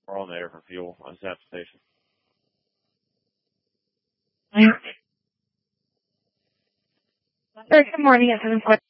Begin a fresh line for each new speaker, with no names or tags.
or on there for fuel on South Station.
Good morning. It's